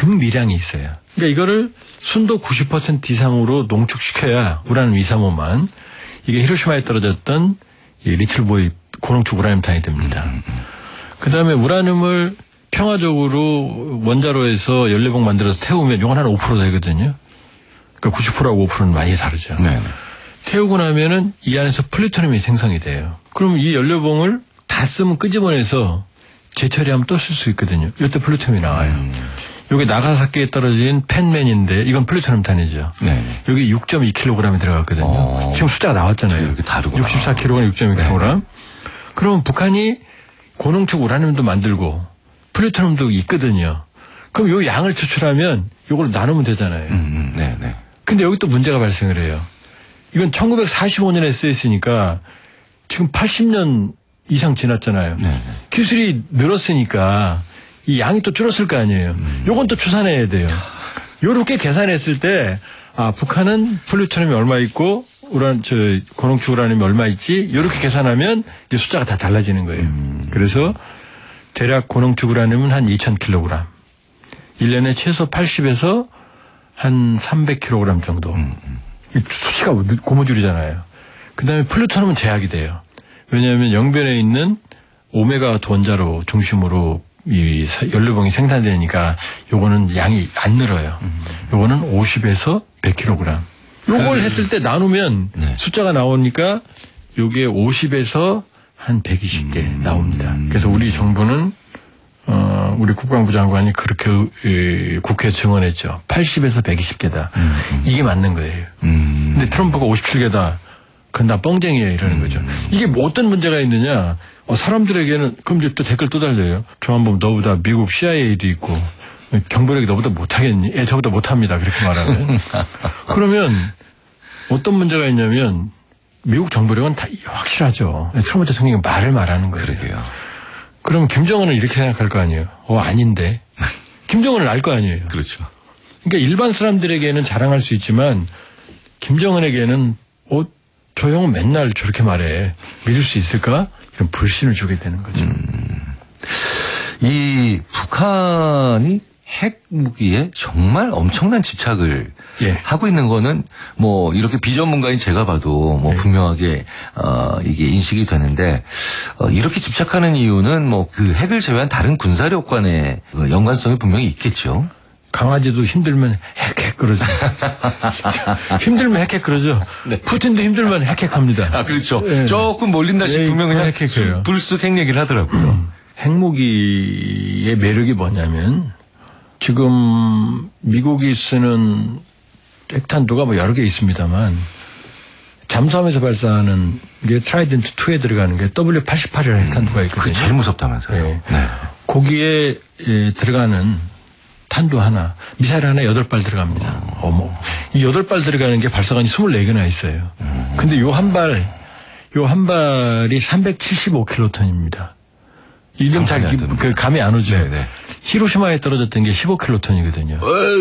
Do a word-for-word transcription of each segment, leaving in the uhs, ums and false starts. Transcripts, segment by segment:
극미량이 있어요. 그러니까 이거를 순도 구십 퍼센트 이상으로 농축시켜야 우라늄 이백삼십오만 이게 히로시마에 떨어졌던 이 리틀보이 고농축 우라늄탄이 됩니다. 음, 음. 그다음에 우라늄을 평화적으로 원자로에서 연료봉 만들어서 태우면 이건 한 오 퍼센트 되거든요. 그러니까 구십 퍼센트하고 오 퍼센트는 많이 다르죠. 네네. 태우고 나면은 이 안에서 플루토늄이 생성이 돼요. 그럼 이 연료봉을 다 쓰면 끄집어내서 재처리하면 또 쓸 수 있거든요. 이때 플루토늄이 나와요. 음. 여기 나가사키에 떨어진 펜맨인데 이건 플루토늄탄이죠. 네. 여기 육 점 이 킬로그램이 들어갔거든요. 어. 지금 숫자가 나왔잖아요. 이렇게 다르구나. 육십사 킬로그램, 육 점 이 킬로그램. 네. 그럼 북한이 고농축 우라늄도 만들고 플루토늄도 있거든요. 그럼 요 양을 추출하면 요걸 나누면 되잖아요. 음, 네, 네. 근데 여기 또 문제가 발생을 해요. 이건 천구백사십오 년에 쓰였으니까 지금 팔십 년 이상 지났잖아요. 네. 기술이 늘었으니까 이 양이 또 줄었을 거 아니에요. 음. 요건 또 추산해야 돼요. 요렇게 계산했을 때 아 북한은 플루토늄이 얼마 있고 우란 저 고농축 우라늄이 얼마 있지 요렇게 계산하면 이 숫자가 다 달라지는 거예요. 음. 그래서 대략 고농축 우라늄은 한 이천 킬로그램. 일 년에 최소 팔십에서 한 삼백 킬로그램 정도. 음. 이 수치가 고무줄이잖아요. 그다음에 플루토늄은 제약이 돼요. 왜냐하면 영변에 있는 오메가 원자로 중심으로 이 연료봉이 생산되니까 요거는 양이 안 늘어요. 음. 요거는 오십에서 백 킬로그램. 요걸 했을 때 나누면 네. 숫자가 나오니까 요게 오십에서 한 백이십 개 음. 나옵니다. 그래서 우리 정부는 어 우리 국방부 장관이 그렇게 에, 국회에 증언했죠. 팔십에서 백이십 개다. 음. 이게 맞는 거예요. 음. 근데 트럼프가 오십칠 개다. 그건 나 뻥쟁이에요 이러는 음. 거죠. 이게 뭐 어떤 문제가 있느냐. 어, 사람들에게는 그럼 이제 또 댓글 또 달려요. 저 한번 너보다 미국 씨아이에이도 있고 경보력이 너보다 못하겠니? 예, 저보다 못합니다. 그렇게 말하면. 그러면 어떤 문제가 있냐면 미국 정보력은 다 확실하죠. 트럼프 대통령이 말을 말하는 거예요. 그러게요. 그럼 김정은은 이렇게 생각할 거 아니에요. 어 아닌데. 김정은은 알 거 아니에요. 그렇죠. 그러니까 일반 사람들에게는 자랑할 수 있지만 김정은에게는 어, 저 형은 맨날 저렇게 말해. 믿을 수 있을까? 이런 불신을 주게 되는 거죠. 음. 이 북한이 핵 무기에 정말 엄청난 집착을 예. 하고 있는 거는 뭐 이렇게 비전문가인 제가 봐도 뭐 예. 분명하게 어 이게 인식이 되는데 어 이렇게 집착하는 이유는 뭐 그 핵을 제외한 다른 군사력 간의 연관성이 분명히 있겠죠. 강아지도 힘들면 핵핵 그러죠. 힘들면 핵핵 그러죠. 네. 푸틴도 힘들면 핵핵합니다. 아 그렇죠. 네. 조금 몰린다 싶으면 그냥 핵핵해요. 불쑥 핵 얘기를 하더라고요. 음. 핵무기의 매력이 뭐냐면 지금 미국이 쓰는 핵탄두가 뭐 여러 개 있습니다만 잠수함에서 발사하는 게 트라이던트 투에 들어가는 게 더블유 팔십팔이라는 핵탄두가 있거든요. 그게 제일 무섭다면서요. 네. 네. 거기에 예, 들어가는 탄두 하나, 미사일 하나 여덟 발 들어갑니다. 음. 어머. 이 여덟 발 들어가는 게 발사관이 스물네 개나 있어요. 음. 근데 요 한 발, 요 한 발이 삼백칠십오 킬로톤입니다. 이름 잘 그 감이 안 오죠. 네네. 히로시마에 떨어졌던 게 십오 킬로톤이거든요.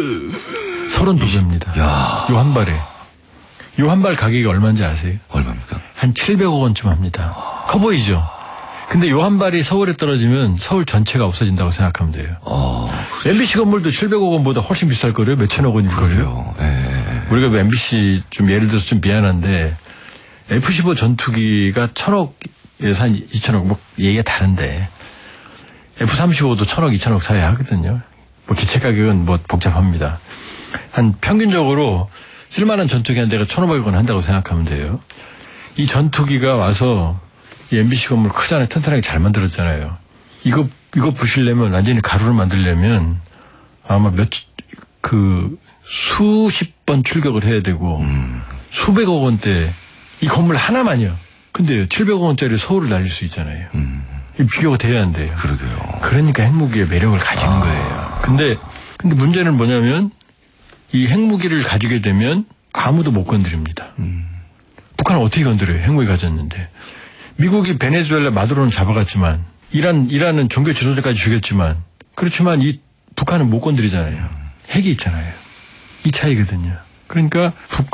서른두 배입니다. 요 한 발에. 요 한 발 가격이 얼마인지 아세요? 얼마입니까? 한 칠백억 원쯤 합니다. 커 보이죠? 근데 요 한 발이 서울에 떨어지면 서울 전체가 없어진다고 생각하면 돼요. 어, 엠비씨 건물도 칠백억 원보다 훨씬 비쌀 거래요. 몇천억 원일 거래요. 네. 우리가 엠비씨 좀 예를 들어서 좀 미안한데 에프 십오 전투기가 천억에서 한 이천억 뭐 얘기가 다른데 에프 삼십오도 천억, 이천억 사이 하거든요. 뭐 기체 가격은 뭐 복잡합니다. 한 평균적으로 쓸만한 전투기 한 대가 천오백 원 한다고 생각하면 돼요. 이 전투기가 와서 이 엠비씨 건물 크잖아요. 튼튼하게 잘 만들었잖아요. 이거, 이거 부시려면, 완전히 가루를 만들려면 아마 몇, 그, 수십 번 출격을 해야 되고, 음. 수백억 원대, 이 건물 하나만요. 근데 칠백억 원짜리 서울을 날릴 수 있잖아요. 음. 이 비교가 돼야 안 돼요. 그러게요. 그러니까 핵무기의 매력을 가지는 아. 거예요. 근데, 근데 문제는 뭐냐면, 이 핵무기를 가지게 되면 아무도 못 건드립니다. 음. 북한은 어떻게 건드려요? 핵무기 가졌는데. 미국이 베네수엘라 마두로는 잡아갔지만 이란, 이란은 종교 지도자까지 죽였지만 그렇지만 이 북한은 못 건드리잖아요. 핵이 있잖아요. 이 차이거든요. 그러니까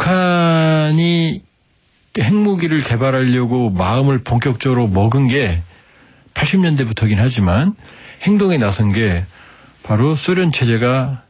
북한이 핵무기를 개발하려고 마음을 본격적으로 먹은 게 팔십 년대부터긴 하지만 행동에 나선 게 바로 소련 체제가